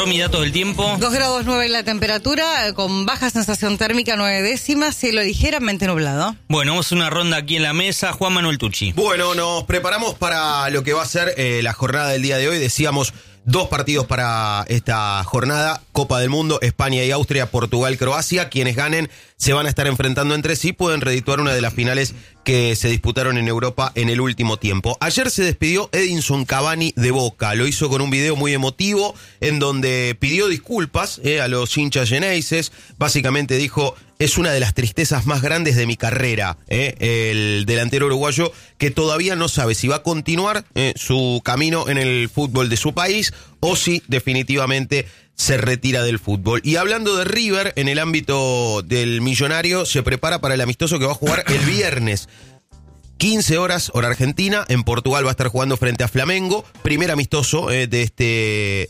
Romy, datos del tiempo. 2 grados 9 la temperatura, con baja sensación térmica, 9 décimas, cielo ligeramente nublado. Bueno, vamos a una ronda aquí en la mesa. Juan Manuel Tucci. Bueno, nos preparamos para lo que va a ser la jornada del día de hoy. Decíamos 2 partidos para esta jornada: Copa del Mundo, España y Austria, Portugal, Croacia. Quienes ganen se van a estar enfrentando entre sí, pueden redituar una de las finales que se disputaron en Europa en el último tiempo. Ayer se despidió Edinson Cavani de Boca, lo hizo con un video muy emotivo en donde pidió disculpas a los hinchas xeneises. Básicamente dijo: es una de las tristezas más grandes de mi carrera, el delantero uruguayo, que todavía no sabe si va a continuar su camino en el fútbol de su país o si definitivamente se retira del fútbol. Y hablando de River, en el ámbito del Millonario, se prepara para el amistoso que va a jugar el viernes. 15 horas, hora argentina. En Portugal va a estar jugando frente a Flamengo. Primer amistoso de este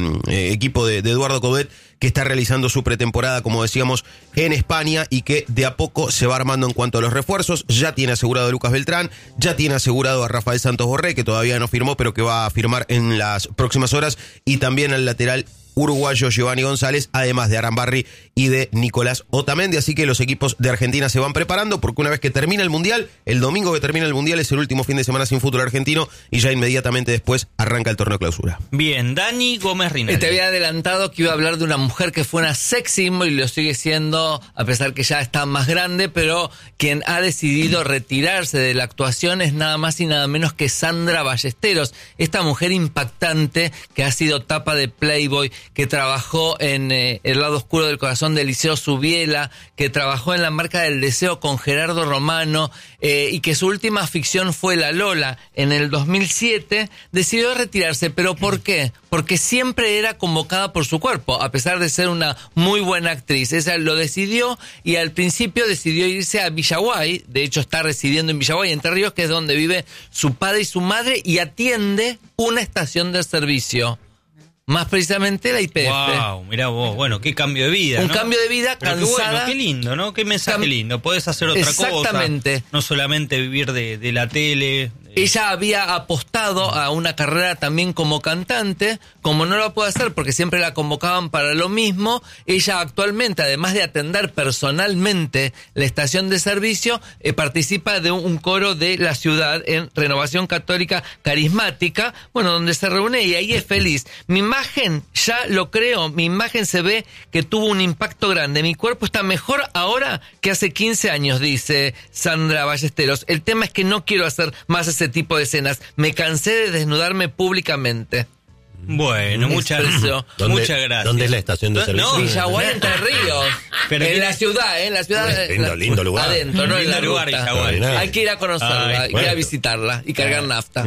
equipo de Eduardo Coudet, que está realizando su pretemporada, como decíamos, en España, y que de a poco se va armando en cuanto a los refuerzos. Ya tiene asegurado a Lucas Beltrán, ya tiene asegurado a Rafael Santos Borré, que todavía no firmó, pero que va a firmar en las próximas horas, y también al lateral uruguayo Giovanni González, además de Arambarri y de Nicolás Otamendi. Así que los equipos de Argentina se van preparando, porque una vez que termina el Mundial, el domingo que termina el Mundial es el último fin de semana sin fútbol argentino, y ya inmediatamente después arranca el torneo clausura. Bien, Dani Gómez Rinaldi. Te había adelantado que iba a hablar de una mujer que fue una sex symbol y lo sigue siendo, a pesar que ya está más grande, pero quien ha decidido retirarse de la actuación es nada más y nada menos que Sandra Ballesteros, esta mujer impactante que ha sido tapa de Playboy, que trabajó en El lado oscuro del corazón de Eliseo Subiela, que trabajó en La marca del deseo con Gerardo Romano, y que su última ficción fue La Lola en el 2007, decidió retirarse. ¿Pero por qué? Porque siempre era convocada por su cuerpo, a pesar de ser una muy buena actriz. Ella lo decidió, y al principio decidió irse a Villaguay. De hecho, está residiendo en Villaguay, Entre Ríos, que es donde vive su padre y su madre, y atiende una estación de servicio. Más precisamente la YPF. Wow, mirá vos, bueno, qué cambio de vida, Un ¿no? cambio de vida Pero cansada. qué bueno, qué lindo, ¿no? Qué mensaje lindo. Podés hacer otra Exactamente. cosa. No solamente vivir de la tele. Ella había apostado a una carrera también como cantante. Como no lo puede hacer porque siempre la convocaban para lo mismo, ella actualmente, además de atender personalmente la estación de servicio, participa de un coro de la ciudad en Renovación Católica Carismática, bueno, donde se reúne, y ahí es feliz. Mi imagen, ya lo creo, mi imagen se ve que tuvo un impacto grande. Mi cuerpo está mejor ahora que hace 15 años, dice Sandra Ballesteros. El tema es que no quiero hacer más ese tipo de escenas. Me cansé de desnudarme públicamente. Bueno, muchas gracias. ¿Dónde es la estación de servicio? No, Villaguay, Entre Ríos. Pero en la ciudad, en la ciudad. Lindo lugar. Adentro, no en la lugar, ruta. Villaguay. Hay que ir a conocerla, hay que ir a visitarla y cargar nafta.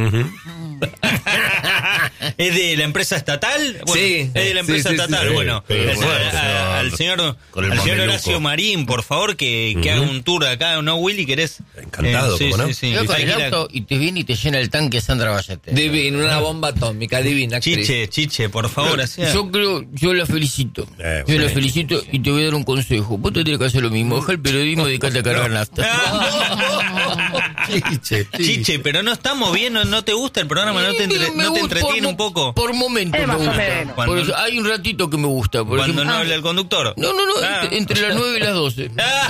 ¿Es de la empresa estatal? Bueno, Sí. Es de la empresa estatal. sí. Bueno, al señor Horacio Marín, por favor, que haga un tour de acá, ¿no, Willy? ¿Querés? Encantado, ¿cómo no? Sí. Yo con Hay el que ir a- auto y te viene y te llena el tanque Sandra Ballesteros. Divina, una bomba atómica, divina actriz. Chiche, por favor, así. Yo la felicito. Yo bueno. la felicito y te voy a dar un consejo. Vos te tenés que hacer lo mismo. Deja el periodismo y dedicate a cargar nafta. Chiche, pero no estamos bien, no te gusta el programa, no te entretiene un poco. Por momentos me gusta. Cuando- Por eso, hay un ratito que me gusta. Por Cuando ejemplo, no habla el conductor. No, entre las 9 y las 12.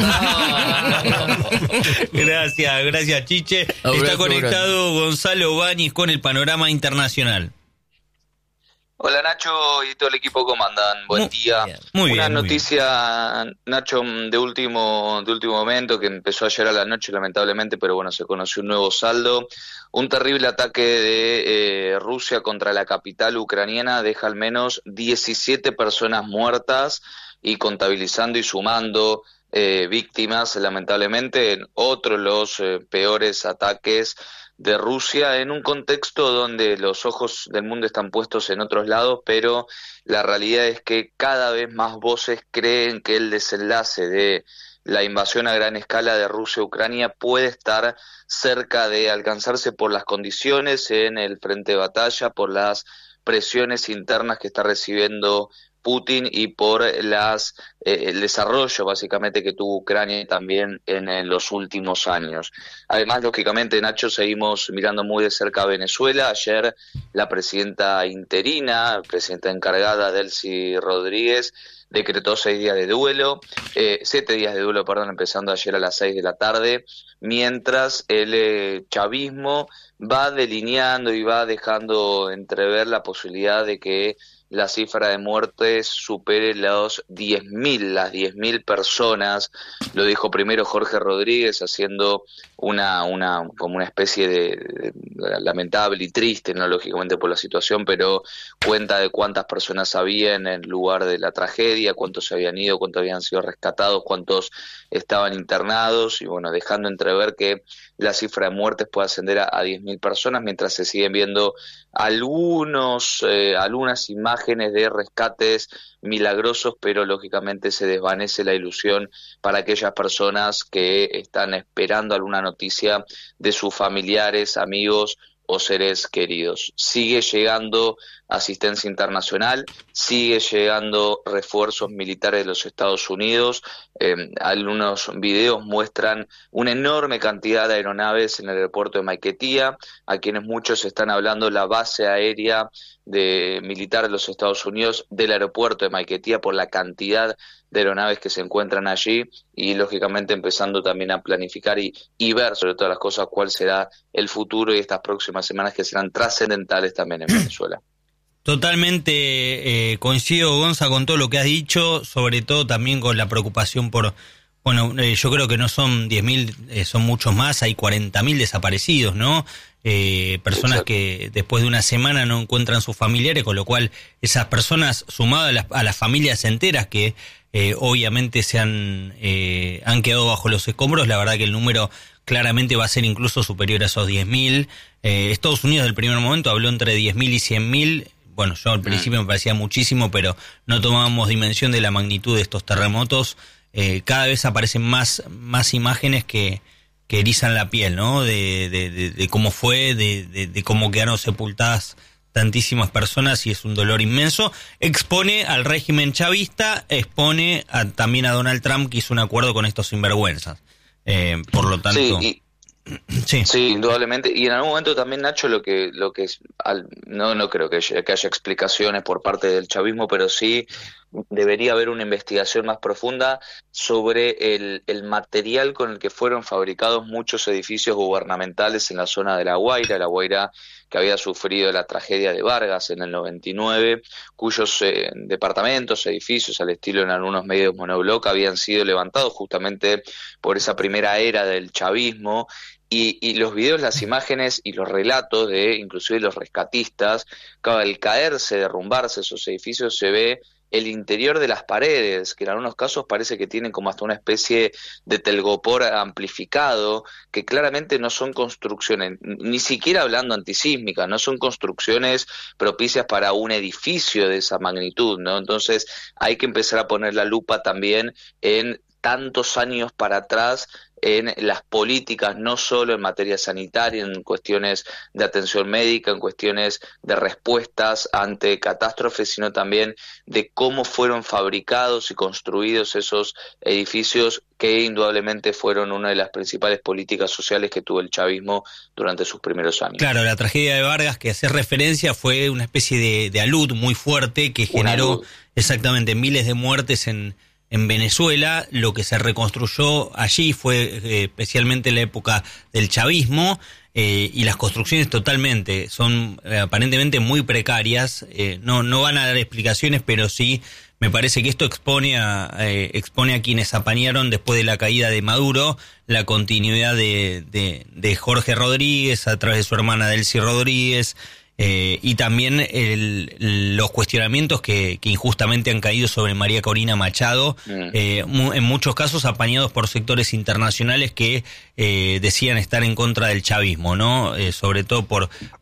Gracias, Chiche. Abrazo, Está conectado Gonzalo Báñez con el panorama internacional. Hola Nacho y todo el equipo, ¿cómo andan? Buen día. Muy bien. Una muy noticia, Nacho, de último momento, que empezó ayer a la noche lamentablemente, pero bueno, se conoció un nuevo saldo. Un terrible ataque de Rusia contra la capital ucraniana deja al menos 17 personas muertas y contabilizando y sumando víctimas, lamentablemente, en otro de los peores ataques de Rusia, en un contexto donde los ojos del mundo están puestos en otros lados, pero la realidad es que cada vez más voces creen que el desenlace de la invasión a gran escala de Rusia a Ucrania puede estar cerca de alcanzarse por las condiciones en el frente de batalla, por las presiones internas que está recibiendo Putin y por el desarrollo básicamente que tuvo Ucrania también en los últimos años. Además, lógicamente, Nacho, seguimos mirando muy de cerca a Venezuela. Ayer la presidenta interina, presidenta encargada, Delcy Rodríguez, decretó 7 días de duelo, empezando ayer a las 6 de la tarde, mientras el chavismo va delineando y va dejando entrever la posibilidad de que la cifra de muertes supere las 10.000 personas. Lo dijo primero Jorge Rodríguez, haciendo como una especie de lamentable y triste, no lógicamente por la situación, pero cuenta de cuántas personas había en el lugar de la tragedia, cuántos se habían ido, cuántos habían sido rescatados, cuántos estaban internados, y bueno, dejando entrever que la cifra de muertes puede ascender a 10.000 personas, mientras se siguen viendo algunas imágenes de rescates milagrosos, pero lógicamente se desvanece la ilusión para aquellas personas que están esperando alguna noticia de sus familiares, amigos o seres queridos. Sigue llegando asistencia internacional, sigue llegando refuerzos militares de los Estados Unidos. Algunos videos muestran una enorme cantidad de aeronaves en el aeropuerto de Maiquetía, a quienes muchos están hablando la base aérea militar de los Estados Unidos del aeropuerto de Maiquetía, por la cantidad de aeronaves que se encuentran allí, y lógicamente empezando también a planificar y ver sobre todas las cosas cuál será el futuro y estas próximas semanas que serán trascendentales también en Venezuela. Totalmente coincido, Gonza, con todo lo que has dicho, sobre todo también con la preocupación por, yo creo que no son 10.000, son muchos más, hay 40.000 desaparecidos, ¿no? Personas que después de una semana no encuentran sus familiares, con lo cual esas personas, sumadas a las familias enteras que obviamente se han quedado bajo los escombros, la verdad que el número claramente va a ser incluso superior a esos 10.000. Estados Unidos del primer momento habló entre 10.000 y 100.000. Bueno, yo al principio me parecía muchísimo, pero no tomábamos dimensión de la magnitud de estos terremotos. Cada vez aparecen más imágenes que erizan la piel, ¿no? De cómo fue, de cómo quedaron sepultadas tantísimas personas, y es un dolor inmenso. Expone al régimen chavista, expone también a Donald Trump, que hizo un acuerdo con estos sinvergüenzas. Por lo tanto... Sí, indudablemente. Y en algún momento también, Nacho, lo que es, no creo que haya explicaciones por parte del chavismo, pero sí debería haber una investigación más profunda sobre el material con el que fueron fabricados muchos edificios gubernamentales en la zona de La Guaira que había sufrido la tragedia de Vargas en el 99, cuyos departamentos, edificios al estilo en algunos medios monobloc habían sido levantados justamente por esa primera era del chavismo. Y los videos, las imágenes y los relatos de inclusive los rescatistas, al caerse, derrumbarse esos edificios, se ve el interior de las paredes, que en algunos casos parece que tienen como hasta una especie de telgopor amplificado, que claramente no son construcciones, ni siquiera hablando antisísmicas, no son construcciones propicias para un edificio de esa magnitud, ¿no? Entonces hay que empezar a poner la lupa también en tantos años para atrás, en las políticas, no solo en materia sanitaria, en cuestiones de atención médica, en cuestiones de respuestas ante catástrofes, sino también de cómo fueron fabricados y construidos esos edificios, que indudablemente fueron una de las principales políticas sociales que tuvo el chavismo durante sus primeros años. Claro, la tragedia de Vargas, que hace referencia, fue una especie de alud muy fuerte que generó exactamente miles de muertes en Venezuela. Lo que se reconstruyó allí fue especialmente en la época del chavismo, y las construcciones totalmente son aparentemente muy precarias. No van a dar explicaciones, pero sí me parece que esto expone a quienes apañaron después de la caída de Maduro la continuidad de Jorge Rodríguez a través de su hermana Delcy Rodríguez. Y también los cuestionamientos que injustamente han caído sobre María Corina Machado, en muchos casos apañados por sectores internacionales que decían estar en contra del chavismo, ¿no? Sobre todo por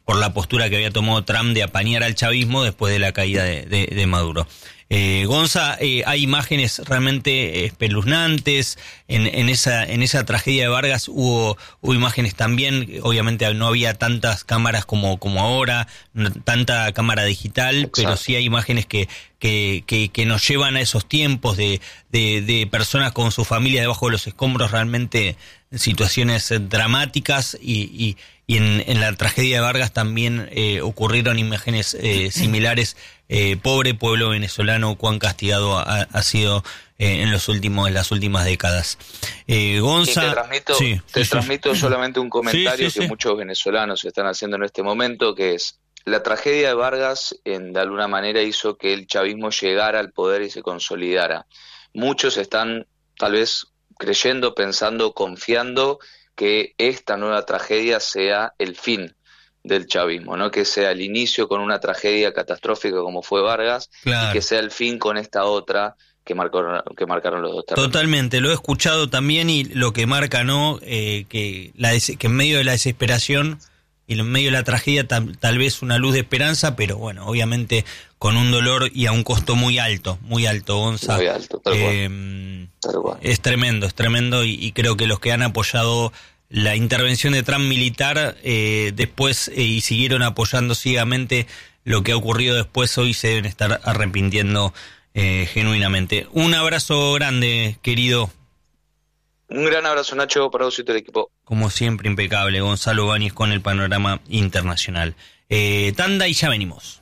la postura que había tomado Trump de apañar al chavismo después de la caída de Maduro. Gonza, hay imágenes realmente espeluznantes. En esa tragedia de Vargas hubo imágenes también. Obviamente no había tantas cámaras como ahora, tanta cámara digital. Exacto. Pero sí hay imágenes que nos llevan a esos tiempos de personas con su familia debajo de los escombros, realmente situaciones dramáticas, y en la tragedia de Vargas también ocurrieron imágenes similares. Pobre pueblo venezolano, cuán castigado ha sido en las últimas décadas. Gonza, te transmito solamente un comentario que muchos venezolanos están haciendo en este momento, que es: la tragedia de Vargas de alguna manera hizo que el chavismo llegara al poder y se consolidara. Muchos están tal vez creyendo, pensando, confiando que esta nueva tragedia sea el fin del chavismo, ¿no? Que sea el inicio con una tragedia catastrófica como fue Vargas, claro, y que sea el fin con esta otra que marcaron los dos terrenos. Totalmente, lo he escuchado también, y lo que marca, ¿no? Que en medio de la desesperación y en medio de la tragedia tal vez una luz de esperanza, pero bueno, obviamente con un dolor y a un costo muy alto, Gonza. Muy alto, tal cual. Es tremendo, y creo que los que han apoyado la intervención de Trump militar después y siguieron apoyando ciegamente lo que ha ocurrido después, hoy se deben estar arrepintiendo genuinamente. Un abrazo grande, querido. Un gran abrazo, Nacho, para vos y todo el equipo. Como siempre, impecable. Gonzalo Báñez con el panorama internacional. Tanda y ya venimos.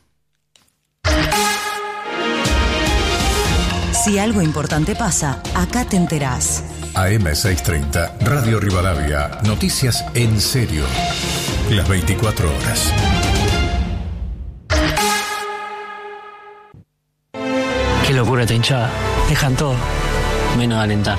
Si algo importante pasa, acá te enterás. AM630, Radio Rivadavia, noticias en serio, las 24 horas. Qué locura esta hinchada, dejan todo, menos alentar.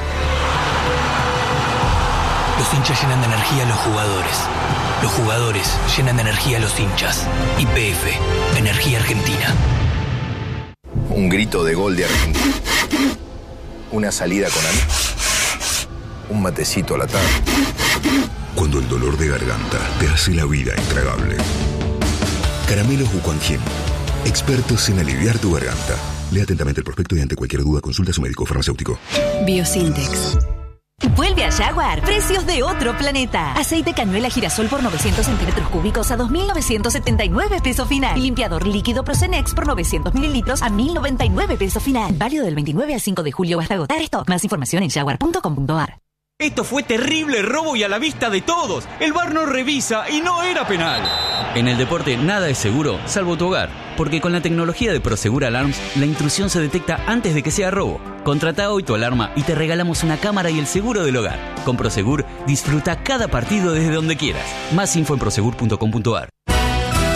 Los hinchas llenan de energía a los jugadores llenan de energía a los hinchas. YPF, Energía Argentina. Un grito de gol de Argentina, una salida con amigos, un matecito a la tarde. Cuando el dolor de garganta te hace la vida intragable. Caramelos Wuquanjin, expertos en aliviar tu garganta. Lea atentamente el prospecto y ante cualquier duda consulta a su médico farmacéutico. Biosintex. Vuelve a Jaguar, precios de otro planeta. Aceite cañuela girasol por 900 centímetros cúbicos a 2.979 pesos final. Y limpiador líquido Procenex por 900 mililitros a 1.099 pesos final. Válido del 29 al 5 de julio hasta agotar stock. Más información en jaguar.com.ar. Esto fue terrible robo y a la vista de todos. El VAR no revisa y no era penal. En el deporte nada es seguro, salvo tu hogar. Porque con la tecnología de Prosegur Alarms, la intrusión se detecta antes de que sea robo. Contrata hoy tu alarma y te regalamos una cámara y el seguro del hogar. Con Prosegur, disfruta cada partido desde donde quieras. Más info en prosegur.com.ar.